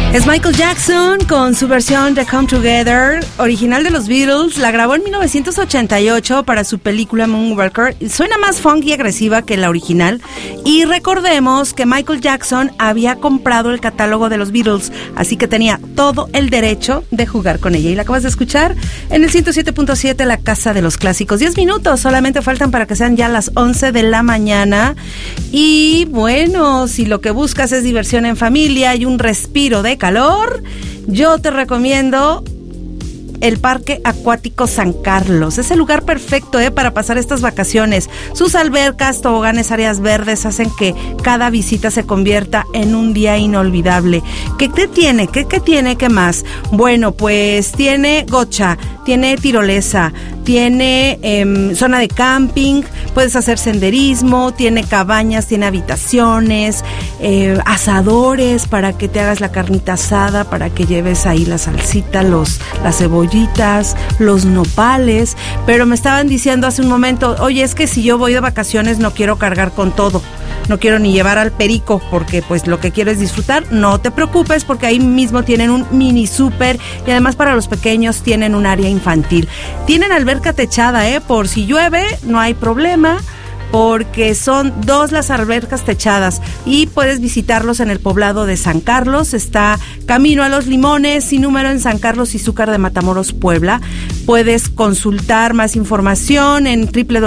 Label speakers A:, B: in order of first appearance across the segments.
A: Es Michael Jackson con su versión de Come Together, original de los Beatles. La grabó en 1988 para su película Moonwalker. Suena más funky y agresiva que la original. Y recordemos que Michael Jackson había comprado el catálogo de los Beatles, así que tenía todo el derecho de jugar con ella. Y la acabas de escuchar en el 107.7, la casa de los clásicos. 10 minutos solamente faltan para que sean ya las 11 de la mañana. Y bueno, si lo que buscas es diversión en familia y un respiro de calor, yo te recomiendo el Parque Acuático San Carlos. Es el lugar perfecto para pasar estas vacaciones. Sus albercas, toboganes, áreas verdes hacen que cada visita se convierta en un día inolvidable. ¿Qué tiene? ¿Qué tiene? ¿Qué más? Bueno, pues tiene gocha, tiene tirolesa, tiene zona de camping, puedes hacer senderismo, tiene cabañas, tiene habitaciones, asadores para que te hagas la carnita asada, para que lleves ahí la salsita, las cebollitas, los nopales. Pero me estaban diciendo hace un momento, oye, es que si yo voy de vacaciones no quiero cargar con todo, no quiero ni llevar al perico, porque pues lo que quiero es disfrutar. No te preocupes, porque ahí mismo tienen un mini súper, y además para los pequeños tienen un área infantil. Tienen alberca techada, por si llueve no hay problema, porque son 2 las albercas techadas, y puedes visitarlos en el poblado de San Carlos. Está camino a Los Limones, sin número, en San Carlos Izúcar de Matamoros, Puebla. Puedes consultar más información en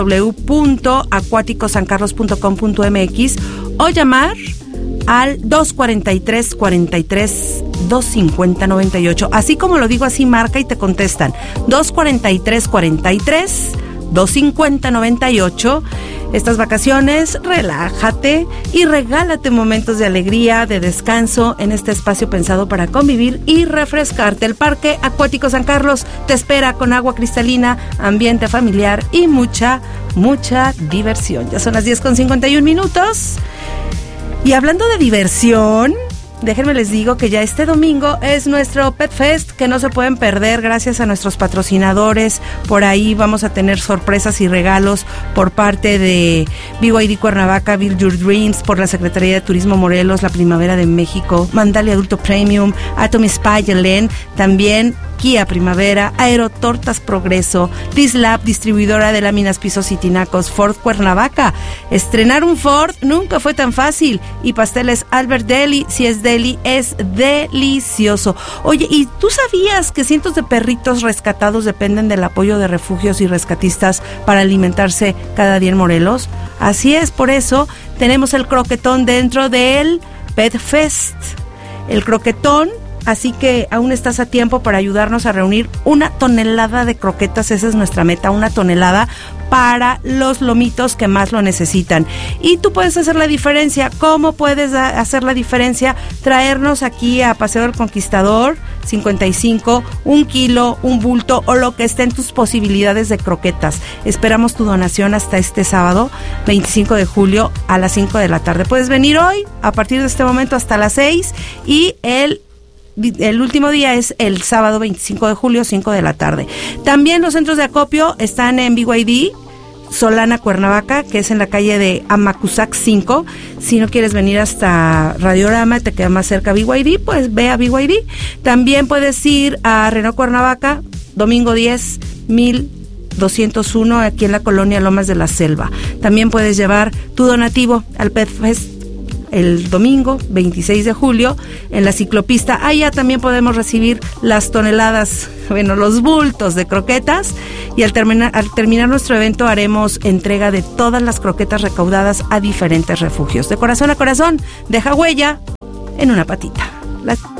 A: www.acuaticosancarlos.com.mx o llamar al 243-43-250-98. Así como lo digo, así marca y te contestan. 243-43-250-98. Estas vacaciones, relájate y regálate momentos de alegría, de descanso en este espacio pensado para convivir y refrescarte. El Parque Acuático San Carlos te espera con agua cristalina, ambiente familiar y mucha diversión. Ya son las 10:51. Y hablando de diversión, déjenme les digo que ya este domingo es nuestro Pet Fest, que no se pueden perder gracias a nuestros patrocinadores. Por ahí vamos a tener sorpresas y regalos por parte de BYD Cuernavaca, Build Your Dreams, por la Secretaría de Turismo Morelos, la Primavera de México, Mandalia Adulto Premium, Atomy Spa Yelen, también Kia Primavera, Aerotortas Progreso, Dislab, distribuidora de láminas, pisos y tinacos, Ford Cuernavaca. Estrenar un Ford nunca fue tan fácil. Y Pasteles Albert Deli, si es deli, es delicioso. Oye, ¿y tú sabías que cientos de perritos rescatados dependen del apoyo de refugios y rescatistas para alimentarse cada día en Morelos? Así es, por eso tenemos el croquetón dentro del Pet Fest. El croquetón. Así que aún estás a tiempo para ayudarnos a reunir 1 tonelada de croquetas. Esa es nuestra meta, 1 tonelada para los lomitos que más lo necesitan. Y tú puedes hacer la diferencia. ¿Cómo puedes hacer la diferencia? Traernos aquí a Paseo del Conquistador 55, 1 kilo, un bulto o lo que esté en tus posibilidades de croquetas. Esperamos tu donación hasta este sábado 25 de julio a las 5 de la tarde. Puedes venir hoy a partir de este momento hasta las 6, y el último día es el sábado 25 de julio, 5 de la tarde. También los centros de acopio están en BYD Solana, Cuernavaca, que es en la calle de Amacuzac 5. Si no quieres venir hasta Radiorama, te queda más cerca BYD, pues ve a BYD. También puedes ir a Renault Cuernavaca, domingo 10, 1201, aquí en la colonia Lomas de la Selva. También puedes llevar tu donativo al Pet Fest el domingo 26 de julio en la ciclopista. Allá también podemos recibir las toneladas, los bultos de croquetas, y al terminar nuestro evento haremos entrega de todas las croquetas recaudadas a diferentes refugios. De corazón a corazón, deja huella en una patita.